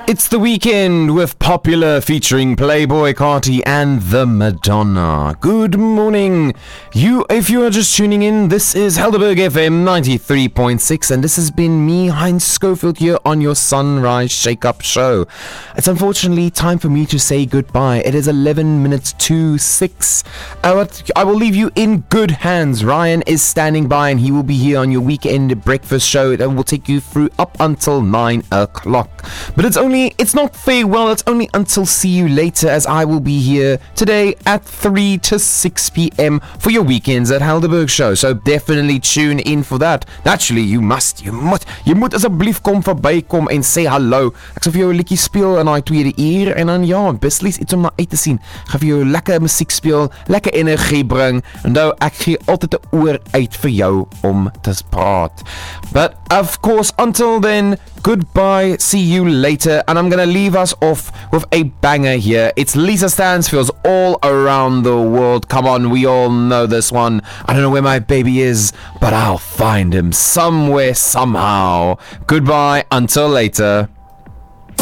It's the weekend with Popular featuring Playboy Carti and the Madonna. Good morning. If you are just tuning in, this is Helderberg FM 93.6 and this has been me, Heinz Schofield, here on your Sunrise Shake-Up show. It's unfortunately time for me to say goodbye. It is 11 minutes to 6. I will leave you in good hands. Ryan is standing by and he will be here on your weekend breakfast show that will take you through up until 9 o'clock. But it's not farewell, it's only until see you later, as I will be here today at 3 to 6 p.m. for your weekends at Helderberg show. So definitely tune in for that. Naturally, you moet asseblief kom verbykom en sê hallo. Ek sal vir jou 'n liedjie speel in daai tweede uur en dan ja, beslis iets om na uit te sien. Ek gaan vir jou lekker musiek speel, lekker energie bring. Onthou, ek gee altyd 'n oor uit vir jou om te praat. But of course, until then, goodbye, see you later, and I'm gonna leave us off with a banger here. It's Lisa Stansfield's All Around the World. Come on, we all know this one. I don't know where my baby is, but I'll find him somewhere, somehow. Goodbye, until later.